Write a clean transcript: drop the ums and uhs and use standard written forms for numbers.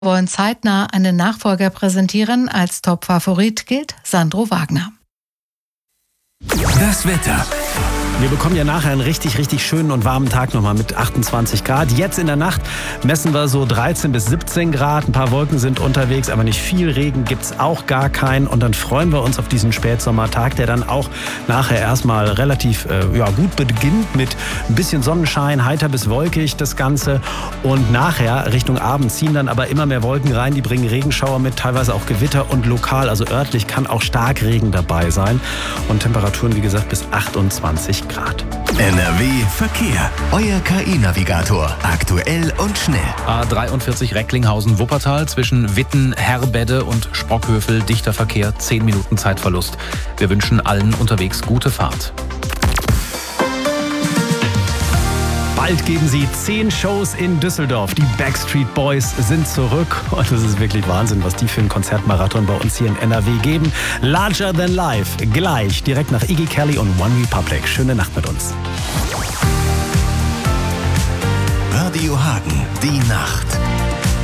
wollen zeitnah einen Nachfolger präsentieren. Als Top-Favorit gilt Sandro Wagner. Das Wetter. Wir bekommen ja nachher einen richtig, richtig schönen und warmen Tag nochmal mit 28 Grad. Jetzt in der Nacht messen wir so 13 bis 17 Grad. Ein paar Wolken sind unterwegs, aber nicht viel. Regen gibt's auch gar keinen. Und dann freuen wir uns auf diesen Spätsommertag, der dann auch nachher erstmal relativ gut beginnt mit ein bisschen Sonnenschein, heiter bis wolkig das Ganze. Und nachher Richtung Abend ziehen dann aber immer mehr Wolken rein. Die bringen Regenschauer mit, teilweise auch Gewitter und lokal, also örtlich kann auch Starkregen dabei sein. Und Temperaturen, wie gesagt, bis 28 Grad. NRW Verkehr. Euer KI-Navigator. Aktuell und schnell. A43 Recklinghausen-Wuppertal zwischen Witten, Herbedde und Sprockhövel. Dichter Verkehr, 10 Minuten Zeitverlust. Wir wünschen allen unterwegs gute Fahrt. Bald geben sie 10 Shows in Düsseldorf. Die Backstreet Boys sind zurück. Und es ist wirklich Wahnsinn, was die für einen Konzertmarathon bei uns hier in NRW geben. Larger Than Life. Gleich direkt nach Iggy Kelly und One Republic. Schöne Nacht mit uns. Radio Hagen. Die Nacht.